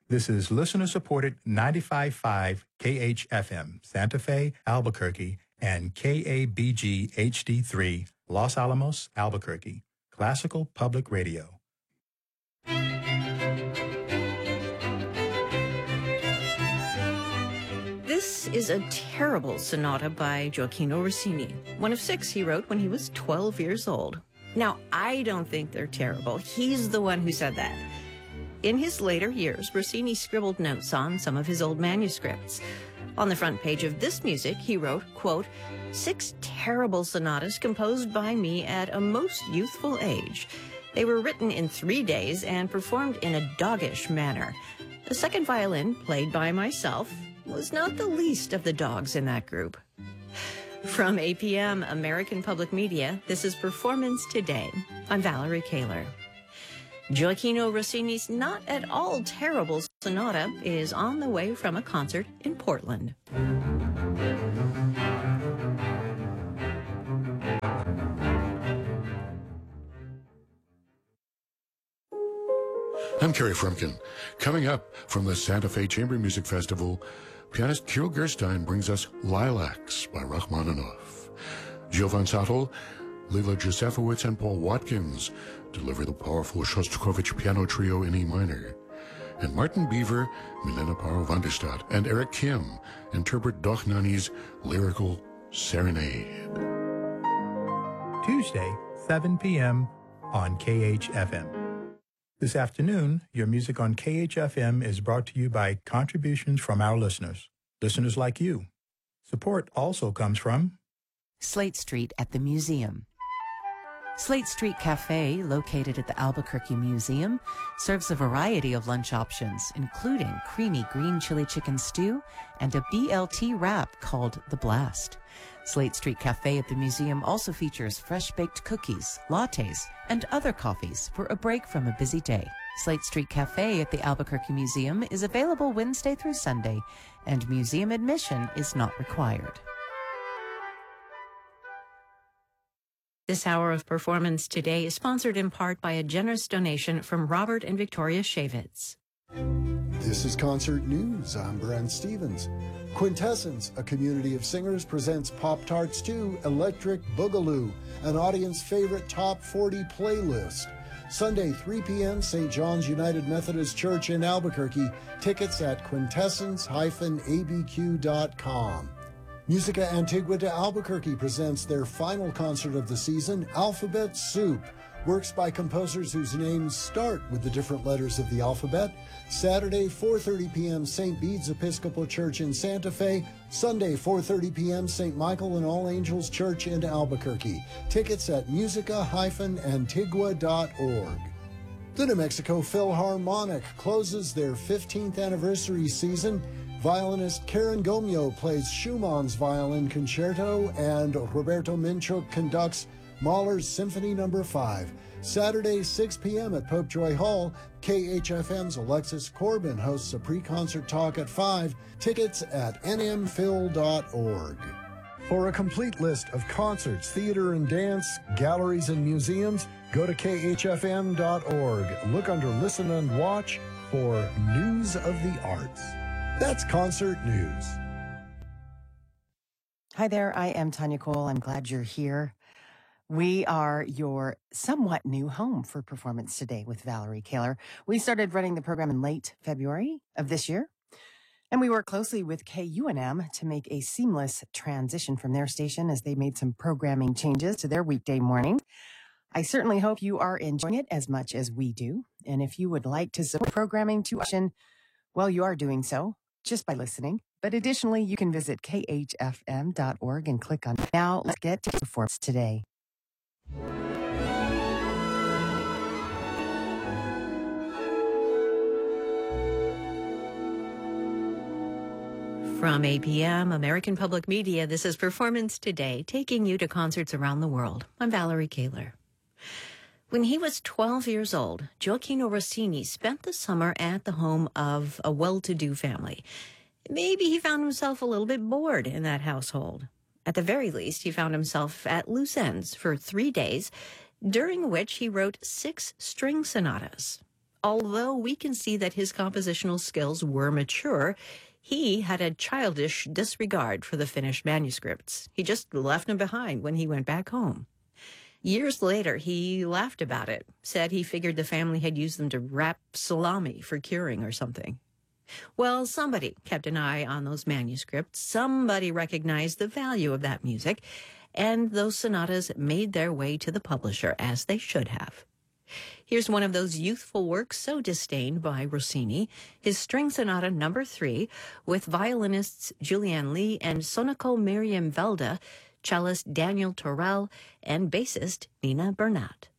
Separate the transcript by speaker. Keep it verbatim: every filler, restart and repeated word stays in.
Speaker 1: This is listener-supported ninety-five point five K H F M, Santa Fe, Albuquerque, and K A B G H D three, Los Alamos, Albuquerque. Classical Public Radio.
Speaker 2: This is a terrible sonata by Gioacchino Rossini, one of six he wrote when he was twelve years old. Now, I don't think they're terrible. He's the one who said that. In his later years, Rossini scribbled notes on some of his old manuscripts. On the front page of this music, he wrote, quote, six terrible sonatas composed by me at a most youthful age. They were written in three days and performed in a doggish manner. The second violin, played by myself, was not the least of the dogs in that group. From A P M, American Public Media, this is Performance Today. I'm Valerie Kaler. Gioacchino Rossini's not at all terrible sonata is on the way from a concert in Portland.
Speaker 3: I'm Kerry Frumkin. Coming up from the Santa Fe Chamber Music Festival, pianist Kirill Gerstein brings us Lilacs by Rachmaninoff. Jovan Sattel, Lila Josefowitz, and Paul Watkins deliver the powerful Shostakovich piano trio in E minor. And Martin Beaver, Milena Paro van der Stadt, and Eric Kim interpret Dochnani's lyrical serenade.
Speaker 1: Tuesday, seven p.m. on K H F M. This afternoon, your music on K H F M is brought to you by contributions from our listeners, listeners like you. Support also comes from
Speaker 4: Slate Street at the Museum. Slate Street Cafe, located at the Albuquerque Museum, serves a variety of lunch options, including creamy green chili chicken stew and a B L T wrap called The Blast. Slate Street Cafe at the museum also features fresh-baked cookies, lattes, and other coffees for a break from a busy day. Slate Street Cafe at the Albuquerque Museum is available Wednesday through Sunday, and museum admission is not required.
Speaker 2: This hour of Performance Today is sponsored in part by a generous donation from Robert and Victoria Shavitz.
Speaker 5: This is Concert News. I'm Brent Stevens. Quintessence, a community of singers, presents Pop-Tarts two Electric Boogaloo, an audience favorite top forty playlist. Sunday, three p.m., Saint John's United Methodist Church in Albuquerque. Tickets at quintessence dash a b q dot com. Musica Antigua de Albuquerque presents their final concert of the season, Alphabet Soup, works by composers whose names start with the different letters of the alphabet. Saturday, four thirty p.m., Saint Bede's Episcopal Church in Santa Fe. Sunday, four thirty p.m., Saint Michael and All Angels Church in Albuquerque. Tickets at musica dash antigua dot org. The New Mexico Philharmonic closes their fifteenth anniversary season. Violinist Karen Gomio plays Schumann's Violin Concerto, and Roberto Minchuk conducts Mahler's Symphony Number five. Saturday, six p.m. at Pope Joy Hall. K H F M's Alexis Corbin hosts a pre-concert talk at five. Tickets at n m phil dot org. For a complete list of concerts, theater and dance, galleries and museums, go to k h f m dot org. Look under Listen and Watch for News of the Arts. That's Concert News.
Speaker 6: Hi there, I am Tanya Cole. I'm glad you're here. We are your somewhat new home for Performance Today with Valerie Kaler. We started running the program in late February of this year, and we worked closely with K U N M to make a seamless transition from their station as they made some programming changes to their weekday morning. I certainly hope you are enjoying it as much as we do, and if you would like to support programming to action, well, you are doing so just by listening. But additionally, you can visit k h f m dot org and click on Now. Let's get to Performance Today.
Speaker 2: From A P M, American Public Media, this is Performance Today, taking you to concerts around the world. I'm Valerie Kaler. When he was twelve years old, Gioacchino Rossini spent the summer at the home of a well-to-do family. Maybe he found himself a little bit bored in that household. At the very least, he found himself at loose ends for three days, during which he wrote six string sonatas. Although we can see that his compositional skills were mature, he had a childish disregard for the finished manuscripts. He just left them behind when he went back home. Years later, he laughed about it, said he figured the family had used them to wrap salami for curing or something. Well, somebody kept an eye on those manuscripts, somebody recognized the value of that music, and those sonatas made their way to the publisher, as they should have. Here's one of those youthful works so disdained by Rossini, his String Sonata Number Three, with violinists Julianne Lee and Sonoko Miriam Velda, cellist Daniel Torell, and bassist Nina Bernat.